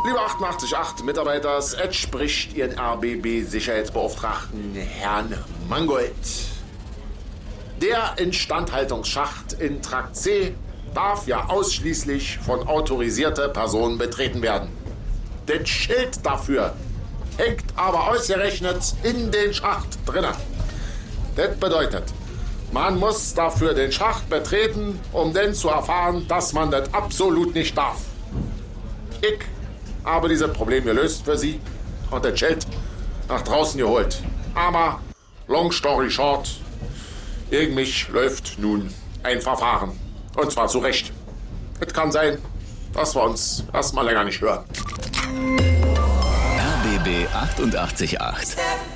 Liebe 88.8 Mitarbeiter, es spricht Ihren RBB-Sicherheitsbeauftragten Herrn Mangold. Der Instandhaltungsschacht in Trakt C darf ja ausschließlich von autorisierter Person betreten werden. Das Schild dafür hängt aber ausgerechnet in den Schacht drinnen. Das bedeutet, man muss dafür den Schacht betreten, um dann zu erfahren, dass man das absolut nicht darf. Ich habe dieses Problem gelöst für Sie und das Schild nach draußen geholt. Aber, long story short, gegen mich läuft nun ein Verfahren. Und zwar zu Recht. Es kann sein, dass wir uns erstmal länger nicht hören. RBB 88.8